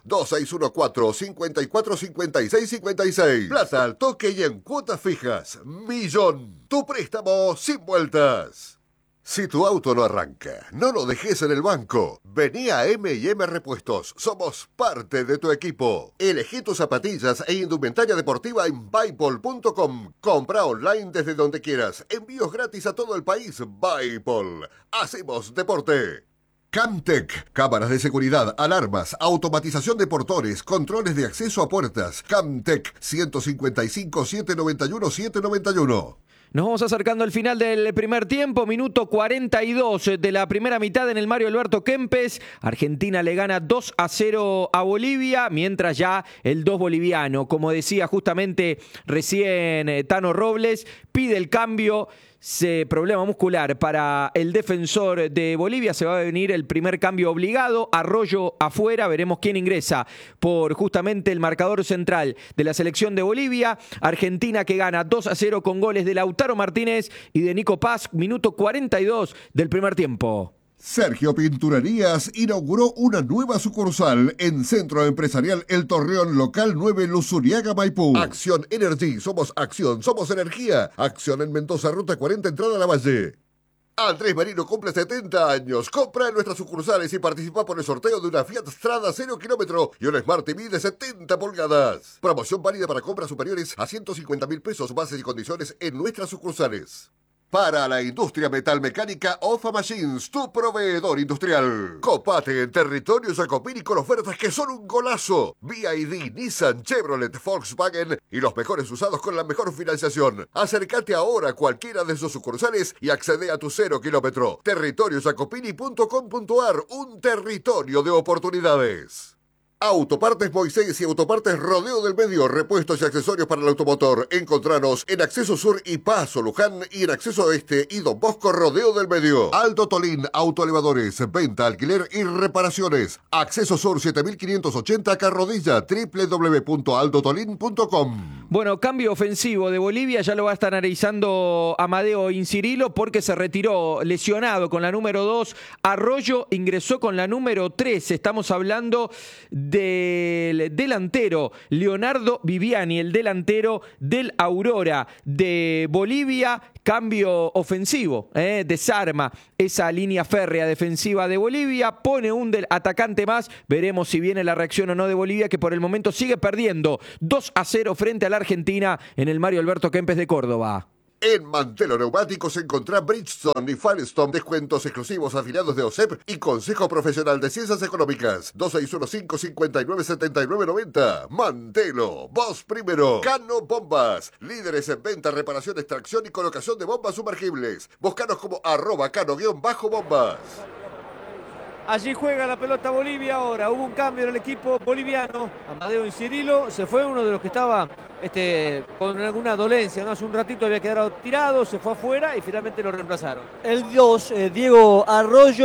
Speaker 3: 2614-545656. Plata al toque y en cuotas fijas. Millón. Tu préstamo sin vueltas. Si tu auto no arranca, no lo dejes en el banco. Vení a M&M Repuestos. Somos parte de tu equipo. Elegí tus zapatillas e indumentaria deportiva en Buypol.com. Compra online desde donde quieras. Envíos gratis a todo el país. Buypol. Hacemos deporte. Camtech, cámaras de seguridad, alarmas, automatización de portones, controles de acceso a puertas. Camtech, 155-791-791.
Speaker 5: Nos vamos acercando al final del primer tiempo, minuto 42 de la primera mitad en el Mario Alberto Kempes. Argentina le gana 2-0 a Bolivia, mientras ya el 2 boliviano, como decía justamente recién Tano Robles, pide el cambio. Problema muscular para el defensor de Bolivia. Se va a venir el primer cambio obligado. Arroyo afuera. Veremos quién ingresa por justamente el marcador central de la selección de Bolivia. Argentina que gana 2-0 con goles de Lautaro Martínez y de Nico Paz. Minuto 42 del primer tiempo.
Speaker 3: Sergio Pinturerías inauguró una nueva sucursal en Centro Empresarial El Torreón, local 9, Luzuriaga, Maipú. Acción Energy, somos acción, somos energía. Acción en Mendoza, ruta 40, entrada a la Valle. Andrés Marino cumple 70 años. Compra en nuestras sucursales y participa por el sorteo de una Fiat Strada 0 kilómetro y una Smart TV de 70 pulgadas. Promoción válida para compras superiores a 150.000 pesos. Bases y condiciones en nuestras sucursales. Para la industria metalmecánica, OFA Machines, tu proveedor industrial. Copate en territorio Jacopini con ofertas que son un golazo. BYD, Nissan, Chevrolet, Volkswagen y los mejores usados con la mejor financiación. Acércate ahora a cualquiera de sus sucursales y accede a tu 0 kilómetro. Territoriojacopini.com.ar, un territorio de oportunidades. Autopartes Moisés y Autopartes Rodeo del Medio, repuestos y accesorios para el automotor. Encontranos en Acceso Sur y Paso Luján y en Acceso Oeste y Don Bosco Rodeo del Medio. Alto Tolín, autoelevadores, venta, alquiler y reparaciones. Acceso Sur 7580 Carrodilla, www.aldotolin.com.
Speaker 5: Bueno, cambio ofensivo de Bolivia, ya lo va a estar analizando Amadeo Incirilo porque se retiró lesionado con la número 2. Arroyo ingresó con la número 3. Estamos hablando del delantero Leonardo Viviani, el delantero del Aurora de Bolivia. Cambio ofensivo, desarma esa línea férrea defensiva de Bolivia, pone un atacante más, veremos si viene la reacción o no de Bolivia, que por el momento sigue perdiendo 2-0 frente a la Argentina en el Mario Alberto Kempes de Córdoba.
Speaker 3: En Mantelo Neumáticos encontrá Bridgestone y Firestone, descuentos exclusivos afiliados de OSEP y Consejo Profesional de Ciencias Económicas. 2615-597990. Mantelo, vos primero. Cano Bombas, líderes en venta, reparación, extracción y colocación de bombas sumergibles. Búscanos como @cano_bombas.
Speaker 2: Allí juega la pelota Bolivia ahora. Hubo un cambio en el equipo boliviano. Amadeo Incirilo se fue, uno de los que estaba con alguna dolencia, ¿no? Hace un ratito había quedado tirado, se fue afuera y finalmente lo reemplazaron.
Speaker 1: El 2, Diego Arroyo.